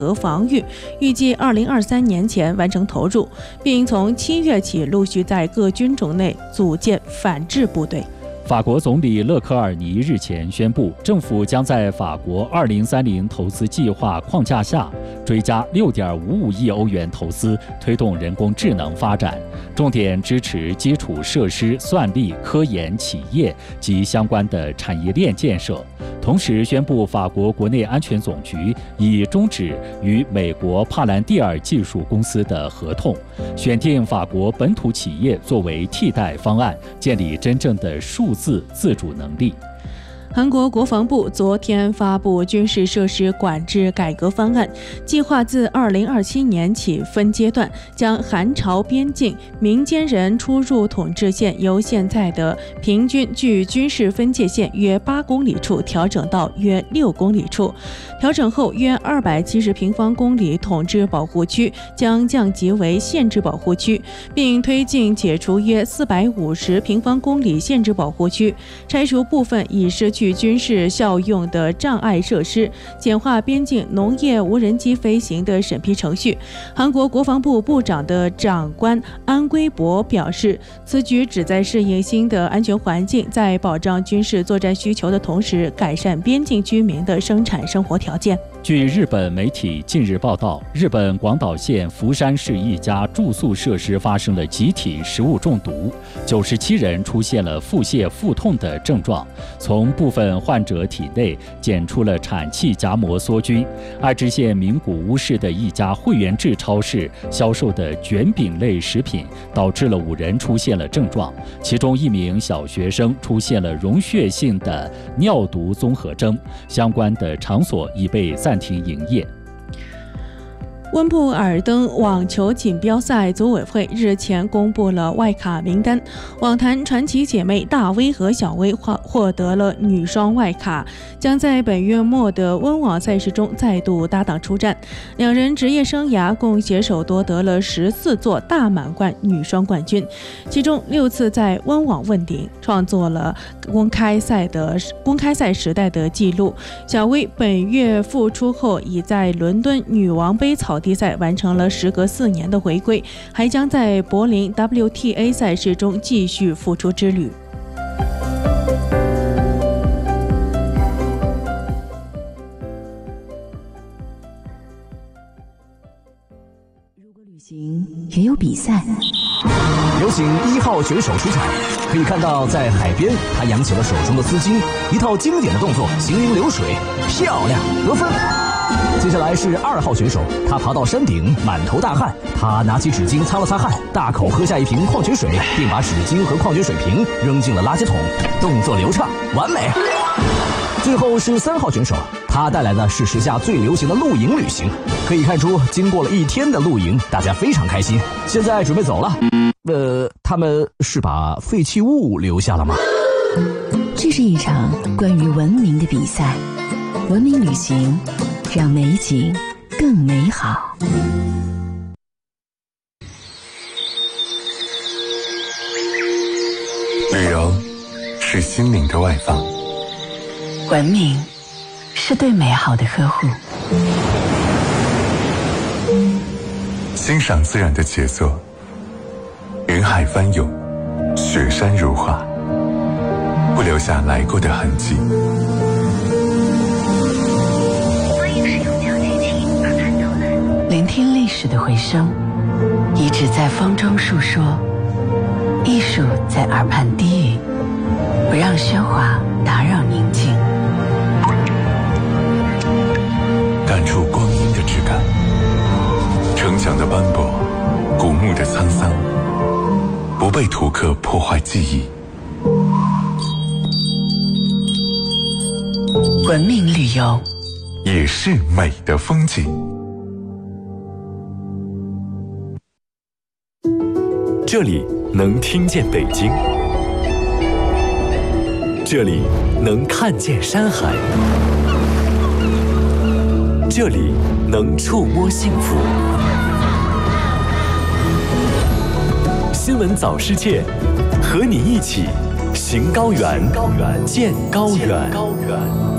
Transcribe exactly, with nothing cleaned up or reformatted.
和防御，预计二零二三年前完成投入，并从七月起陆续在各军种内组建反制部队。 法国总理勒科尔尼日前宣布，政府将在法国二零三零投资计划框架下追加 六点五五亿欧元投资，推动人工智能发展，重点支持基础设施、算力、科研企业及相关的产业链建设。同时宣布，法国国内安全总局已终止与美国帕兰蒂尔技术公司的合同，选定法国本土企业作为替代方案，建立真正的数字自主能力。 韩国国防部昨天发布军事设施管制改革方案，计划自二零二七年起分阶段将韩朝边境民间人出入统治线由现在的平均距军事分界线约八公里处调整到约六公里处。调整后，约二百七十平方公里统治保护区将降级为限制保护区，并推进解除约四百五十平方公里限制保护区，拆除部分已失去具军事效用的障碍设施，简化边境农业无人机飞行的审批程序。韩国国防部部长的长官安圭博表示，此举旨在适应新的安全环境，在保障军事作战需求的同时，改善边境居民的生产生活条件。 据日本媒体近日报道，日本广岛县福山市一家住宿设施发生了集体食物中毒，九十七人出现了腹泻、腹痛的症状，从部分患者体内检出了产气荚膜梭菌。爱知县名古屋市的一家会员制超市销售的卷饼类食品，导致了五人出现了症状，其中一名小学生出现了溶血性的尿毒综合征，相关的场所已被暂停营业。 温布尔登网球锦标赛组委会日前公布了外卡名单，网坛传奇姐妹大 V 和小 V 获得了女双外卡，将在本月末的温网赛事中再度搭档出战。两人职业生涯共携手夺得了十四座大满贯女双冠军，其中六次在温网问鼎，创作了公开赛的公开赛时代的纪录。小 V 本月复出后，已在伦敦女王杯草地赛完成了时隔四年的回归，还将在柏林 W T A 赛事中继续复出之旅。 如果旅行也有比赛， 有请一号选手出场。可以看到，在海边，他扬起了手中的丝巾，一套经典的动作，行云流水，漂亮，得分。接下来是二号选手，他爬到山顶，满头大汗，他拿起纸巾擦了擦汗，大口喝下一瓶矿泉水，并把纸巾和矿泉水瓶扔进了垃圾桶，动作流畅，完美。最后是三号选手，他带来的是时下最流行的露营旅行。可以看出，经过了一天的露营，大家非常开心，现在准备走了。呃，他们是把废弃物留下了吗？ 这是一场关于文明的比赛，文明旅行让美景更美好。 旅游是心灵的外放， 文明是对美好的呵护， 欣赏自然的杰作，云海翻涌，雪山如画，不留下来过的痕迹。 聆听历史的回声，遗址在风中述说，艺术在耳畔低语，不让喧哗打扰宁静。 感触光阴的质感，城墙的斑驳，古墓的沧桑，不被图刻破坏记忆。 文明旅游也是美的风景。 这里能听见北京，这里能看见山海，这里能触摸幸福。新闻早世界，和你一起行高原，见高原。